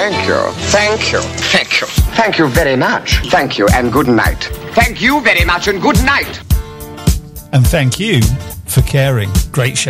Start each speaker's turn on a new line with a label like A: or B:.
A: Thank you. Thank you. Thank you. Thank you very much. Thank you and good night. Thank you very much and good night.
B: And thank you for caring. Great show.